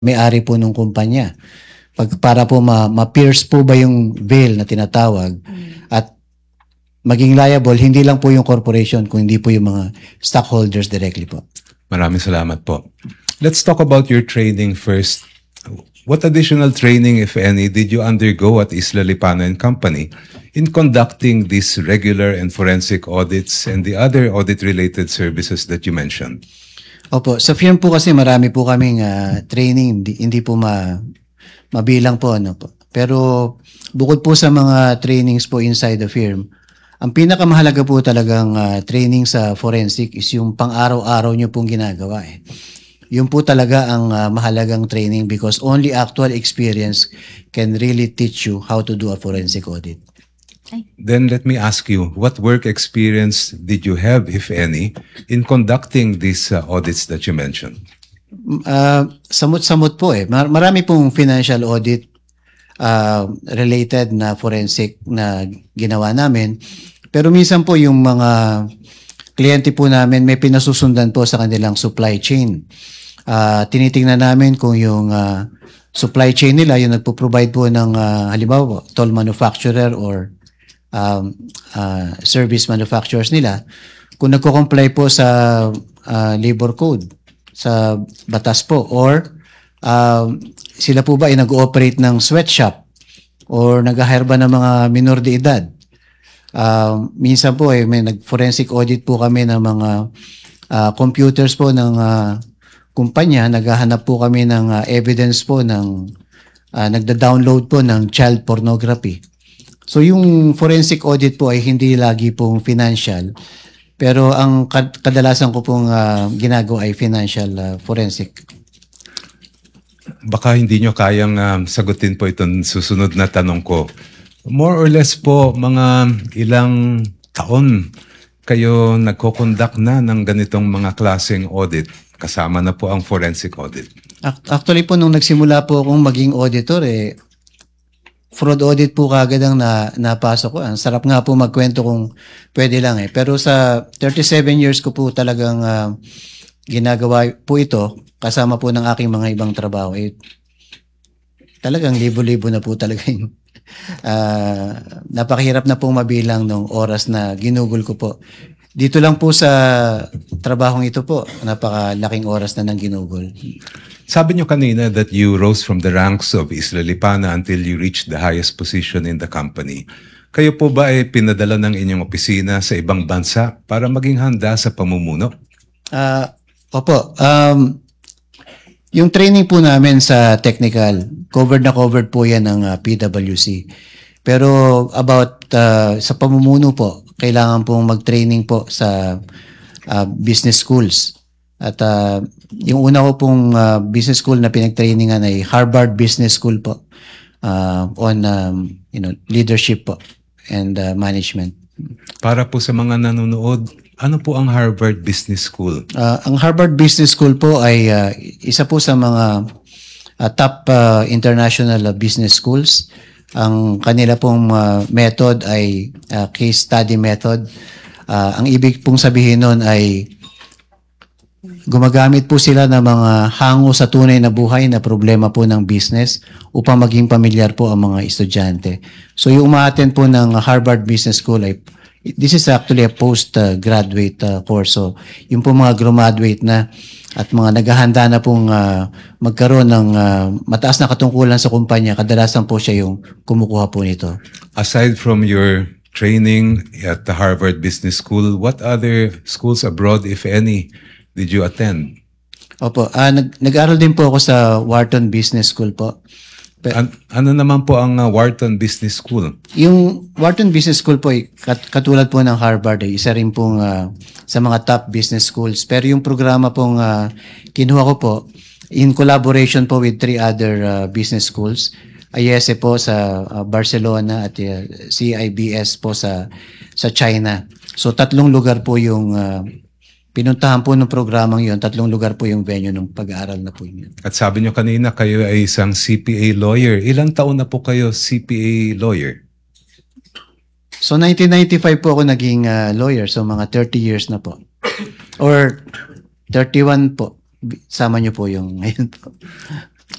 may-ari po ng kumpanya. Para po ma-pierce po ba yung veil na tinatawag at maging liable, hindi lang po yung corporation, kundi po yung mga stockholders directly po. Maraming salamat po. Let's talk about your training first. What additional training, if any, did you undergo at Isla Lipana and Company in conducting these regular and forensic audits and the other audit-related services that you mentioned? Opo, sa firm po kasi marami po kaming training, hindi po mabilang po, ano po. Pero bukod po sa mga trainings po inside the firm, ang pinakamahalaga po talagang training sa forensic is yung pang-araw-araw nyo pong ginagawa. Yun po talaga ang mahalagang training because only actual experience can really teach you how to do a forensic audit. Then let me ask you, what work experience did you have, if any, in conducting these audits that you mentioned? Samot-samot po . Marami pong financial audit related na forensic na ginawa namin. Pero minsan po yung mga kliyente po namin may pinasusundan po sa kanilang supply chain. Tinitingnan namin kung yung supply chain nila, yung nagpo-provide po ng halimbawa toll manufacturer or service manufacturers nila, kung nagko-comply po sa labor code, sa batas po, or sila po ba ay nag-ooperate ng sweatshop or nag-hire ba ng mga minor de edad. Minsan po may nag-forensic audit po kami ng mga computers po ng kumpanya, naghahanap po kami ng evidence po ng nagda-download po ng child pornography. So yung forensic audit po ay hindi lagi pong financial, pero ang kadalasan ko pong ginagawa ay financial forensic. Baka hindi nyo kayang sagutin po itong susunod na tanong ko. More or less po, mga ilang taon kayo nagko-conduct na ng ganitong mga klaseng audit? Kasama na po ang forensic audit. Actually po, nung nagsimula po akong maging auditor, fraud audit po kagad ang napasok ko. Ang sarap nga po magkwento kung pwede lang . Pero sa 37 years ko po talagang ginagawa po ito, kasama po ng aking mga ibang trabaho. Talagang libo-libo na po talaga yung napakahirap na pong mabilang nung oras na ginugol ko po. Dito lang po sa trabahong ito po, napakalaking oras na nang ginugol. Sabi nyo kanina that you rose from the ranks of Isla Lipana until you reached the highest position in the company. Kayo po ba ay pinadala ng inyong opisina sa ibang bansa para maging handa sa pamumuno? Opo. Yung training po namin sa technical, covered po yan ng PwC. Pero about sa pamumuno po, kailangan pong mag-training po sa business schools. At yung una ko pong business school na pinag-trainingan ay Harvard Business School po on leadership po and management. Para po sa mga nanonood, ano po ang Harvard Business School? Ang Harvard Business School po ay isa po sa mga top international business schools. Ang kanila pong method ay case study method. Ang ibig pong sabihin nun ay gumagamit po sila ng mga hango sa tunay na buhay na problema po ng business upang maging pamilyar po ang mga estudyante. So yung umaattend po ng Harvard Business School ay this is actually a postgraduate course. So, yung po mga graduate na at mga naghahanda na pong magkaroon ng mataas na katungkulan sa kumpanya, kadalasan po siya yung kumukuha po nito. Aside from your training at the Harvard Business School, what other schools abroad, if any, did you attend? Opo, nag-aral din po ako sa Wharton Business School po. Ano naman po ang Wharton Business School? Yung Wharton Business School po, katulad po ng Harvard, isa rin pong sa mga top business schools. Pero yung programa pong kinuha ko po, in collaboration po with 3 other business schools, IESE po sa Barcelona at CIBS po sa China. So 3 lugar po yung pinuntahan po ng programang yun, 3 lugar po yung venue ng pag-aaral na po yun. At sabi nyo kanina, kayo ay isang CPA lawyer. Ilang taon na po kayo CPA lawyer? So 1995 po ako naging lawyer, so mga 30 years na po. Or 31 po. Sama nyo po yung ngayon po.